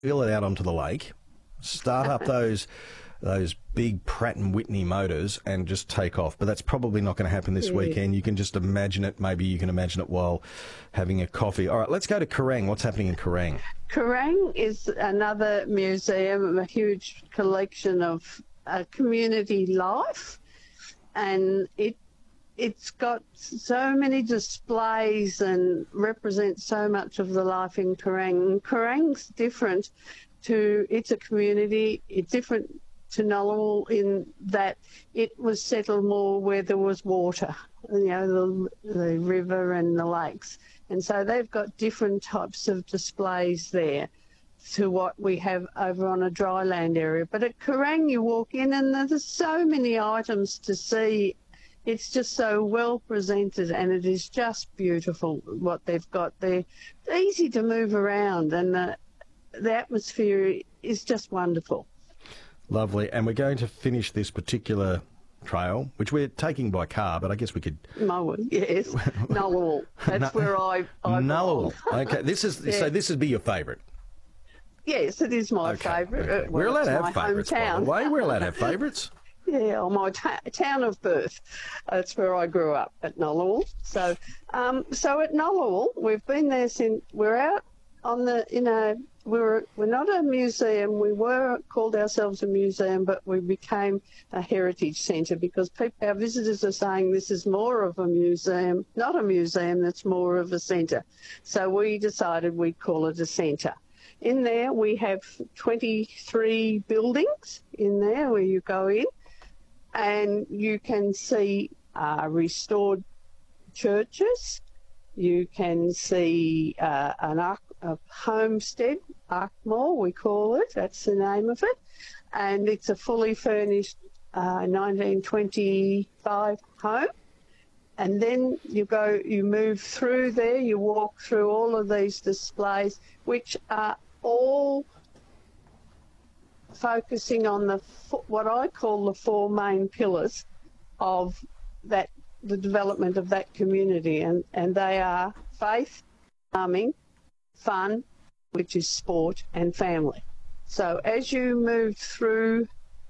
wheel it out onto the lake, start up those big Pratt & Whitney motors and just take off. But that's probably not going to happen this weekend. You can just imagine it. Maybe you can imagine it while having a coffee. All right, let's go to Kerrang. What's happening in Kerrang? Kerrang is another museum, a huge collection of community life, and it's got so many displays and represents so much of the life in Kerrang. Kerrang's different it's a community, it's different to Ngunnawal in that it was settled more where there was water, the river and the lakes. And so they've got different types of displays there to what we have over on a dry land area. But at Kerrang you walk in and there's so many items to see. It's just so well presented and it is just beautiful what they've got there. It's easy to move around and the atmosphere is just wonderful. Lovely. And we're going to finish this particular trail, which we're taking by car, but I guess we could... Yes, Ngunnawal. That's where I Ngunnawal. Okay, so this would be your favourite? Yes, it is my favourite. Okay. We're allowed to have favourites, by the way. We're allowed to have favourites. Yeah, my town of birth. That's where I grew up, at Ngunnawal. So at Ngunnawal, we've been there since we're out on the, we're not a museum. We were called ourselves a museum, but we became a heritage centre because our visitors are saying this is more of a museum, not a museum, that's more of a centre. So we decided we'd call it a centre. In there, we have 23 buildings in there where you go in, and you can see restored churches. You can see a homestead, Arkmore, we call it. That's the name of it. And it's a fully furnished 1925 home. And then you move through there, you walk through all of these displays, which are all focusing on what I call the four main pillars of the development of that community, and they are faith, farming, fun, which is sport, and family. So as you move through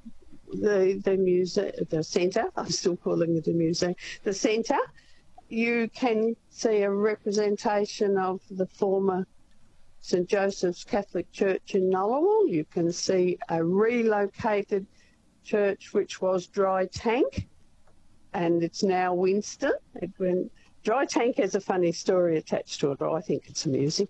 the centre, I'm still calling it a museum, the centre, you can see a representation of the former St Joseph's Catholic Church in Ngunnawal. You can see a relocated church which was Dry Tank, and it's now Winston. Dry Tank has a funny story attached to it, but I think it's amusing.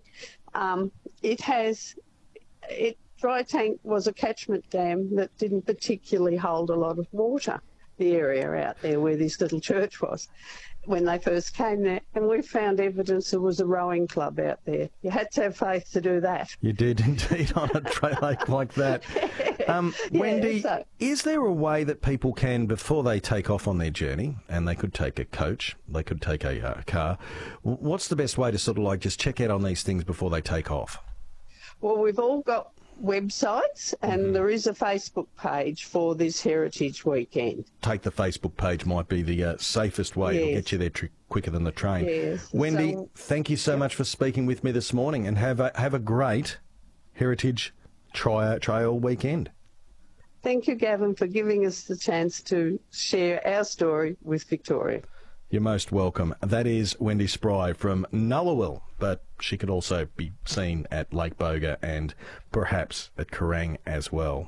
Dry Tank was a catchment dam that didn't particularly hold a lot of water, the area out there where this little church was, when they first came there. And we found evidence there was a rowing club out there. You had to have faith to do that. You did indeed on a lake like that. Wendy, is there a way that people can, before they take off on their journey, and they could take a coach, they could take a car, what's the best way to sort of like just check out on these things before they take off? Well, we've all got websites, and there is a Facebook page for this Heritage Weekend. Take the Facebook page might be the safest way to get you there quicker than the train. Yes. Wendy, thank you so much for speaking with me this morning, and have a great Heritage Trail weekend. Thank you, Gavin, for giving us the chance to share our story with Victoria. You're most welcome. That is Wendy Spry from Ngunnawal, but she could also be seen at Lake Boga and perhaps at Kerrang as well.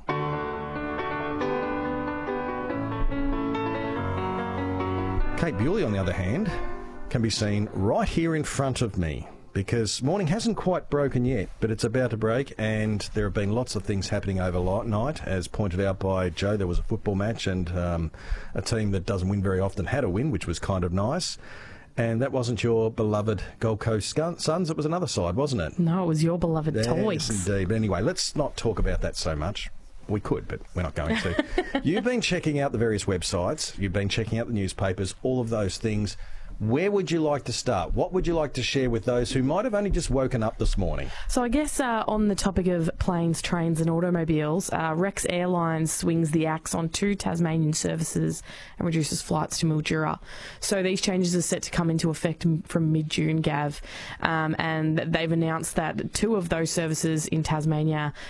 Kate Bewley, on the other hand, can be seen right here in front of me, because morning hasn't quite broken yet, but it's about to break, and there have been lots of things happening overnight. As pointed out by Joe, there was a football match, and a team that doesn't win very often had a win, which was kind of nice. And that wasn't your beloved Gold Coast Suns, it was another side, wasn't it? No, it was your beloved Toys. Yes, indeed. But anyway, let's not talk about that so much. We could, but we're not going to. You've been checking out the various websites, you've been checking out the newspapers, all of those things. Where would you like to start? What would you like to share with those who might have only just woken up this morning? So I guess on the topic of planes, trains and automobiles, Rex Airlines swings the axe on 2 Tasmanian services and reduces flights to Mildura. So these changes are set to come into effect from mid-June, Gav, and they've announced that 2 of those services in Tasmania